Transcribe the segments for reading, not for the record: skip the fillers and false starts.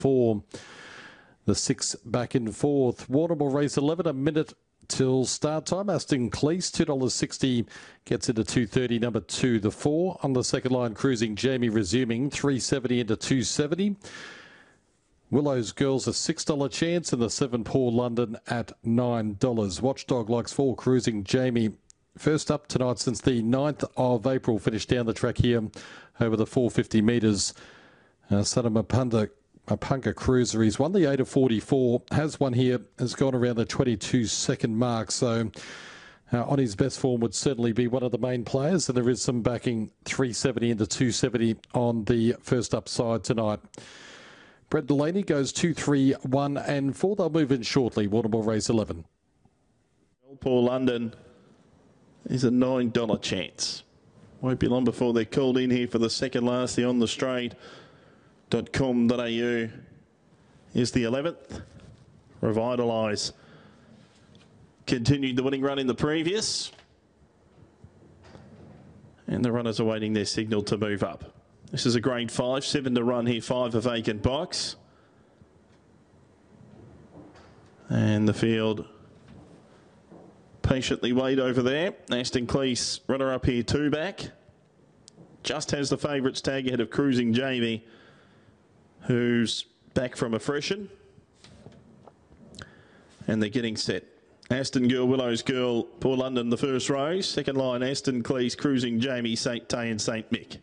4. The 6 back in 4th. Warrnambool race 11, a minute till start time. Aston Cleese, $2.60, gets into 2.30. Number 2, the 4. On the second line, Cruising Jamie resuming, $3.70 into 2.70. Willow's Girls a $6 chance, and the 7 Paul London at $9. Watchdog likes 4, Cruising Jamie. First up tonight since the 9th of April, finished down the track here over the 450 metres. Mapunga Cruiser. He's won the 8 of 44, has one here, has gone around the 22-second mark. So on his best form would certainly be one of the main players. And there is some backing, 370 into 270 on the first upside tonight. Brett Delaney goes 2, 3, 1 and 4. They'll move in shortly. Warrnambool race 11. Paul London is a $9 chance. Won't be long before they're called in here for the second last. The On The Straight.com.au is the 11th. Revitalise continued the winning run in the previous. And the runners are waiting their signal to move up. This is a grade 5, 7 to run here, 5 a vacant box. And the field patiently wait over there. Aston Cleese, runner up here, 2 back. Just has the favourites tag ahead of Cruising Jamie, who's back from a freshen. And they're getting set. Aston Girl, Willow's Girl, Paul London, the first row. Second line, Aston Cleese, Cruising Jamie, St. Tay and St. Mick.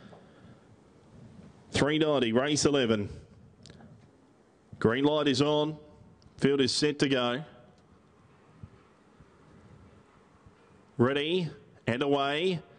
390, race 11. Green light is on. Field is set to go. Ready and away.